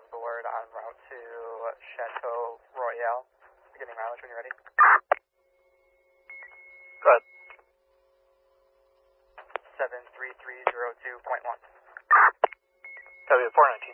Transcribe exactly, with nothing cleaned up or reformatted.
on board en route to Chateau Royale. Beginning mileage when you're ready. Good. seven three three zero two point one. Copy, four nineteen.